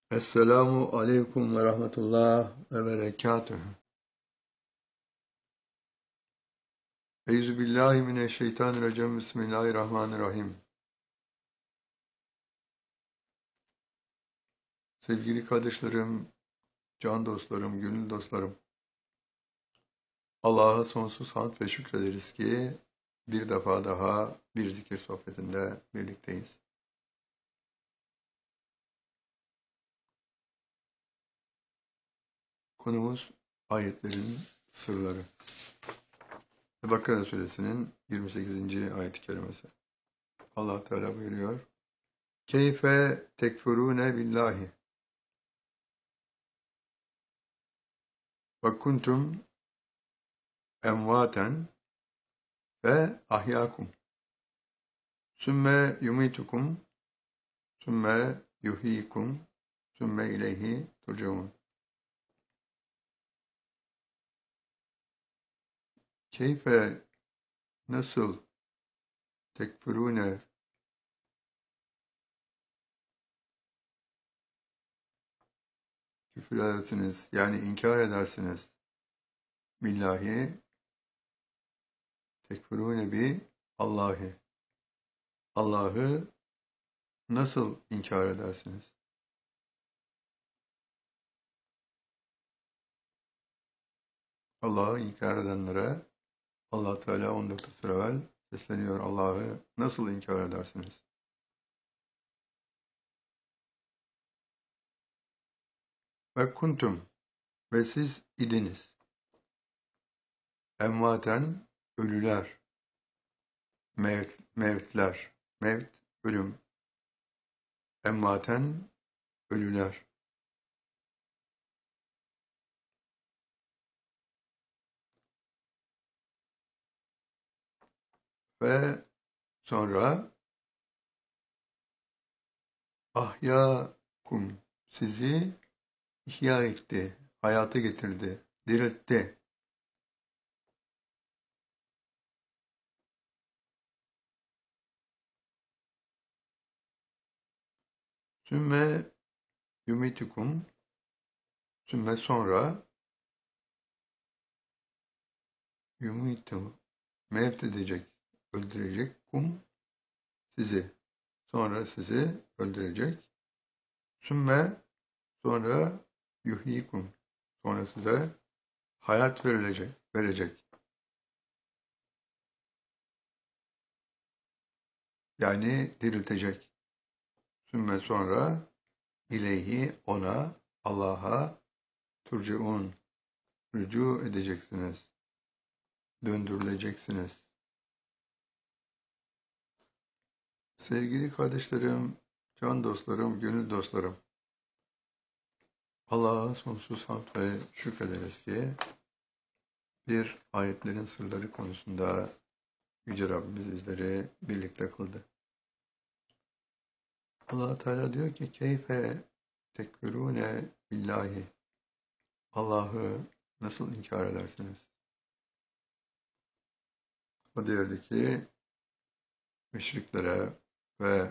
Esselamu aleyküm ve rahmetullah ve berekatühü. Euzubillahimineşşeytanirracim. Bismillahirrahmanirrahim. Sevgili kardeşlerim, can dostlarım, gönül dostlarım. Allah'a sonsuz hamd ve şükrederiz ki bir defa daha bir zikir sohbetinde birlikteyiz. Konumuz ayetlerin sırları. Bakara suresinin 28. ayet-i kerimesi. Allah Teala buyuruyor. Keyfe tekfurune billahi ve kuntum emvaten ve ahyakum. Sümme yumitukum, sümme yuhyikum, sümme ileyhi turcaun. Keyfe nasıl tekfurune küfür edersiniz, yani inkar edersiniz. Billahi tekfurune bi Allahi. Allah'ı nasıl inkar edersiniz? Allah'ı inkar edenlere Allah Teala 14 asır evvel sesleniyor. Allah'ı nasıl inkar edersiniz? Ve kuntum ve siz idiniz. Emvaten ölüler. Mevtler. Mevt ölüm. Emvaten ölüler. Ve sonra ahyakum sizi ihya etti, hayata getirdi, diriltti. Sümme yumitukum, sümme sonra yumitu, mevt edecek, öldürecek, kum sizi, sonra sizi öldürecek. Sümme sonra yuhyikum, sonra size hayat verecek. Yani diriltecek. Sümme sonra ileyhi ona, Allah'a turcaun, rücu edeceksiniz, döndürüleceksiniz. Sevgili kardeşlerim, can dostlarım, gönül dostlarım, Allah'a sonsuz hamd ve şükrederiz ki bir ayetlerin sırları konusunda Yüce Rabbimiz bizleri birlikte kıldı. Allah Teala diyor ki keyfe tekfurune billahi. Allah'ı nasıl inkar edersiniz? O derdi ki müşriklere ve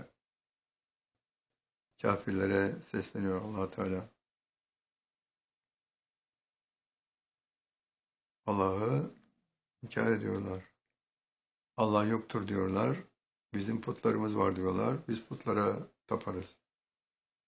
kafirlere sesleniyor Allah Teala. Allah'ı inkar ediyorlar. Allah yoktur diyorlar. Bizim putlarımız var diyorlar. Biz putlara taparız.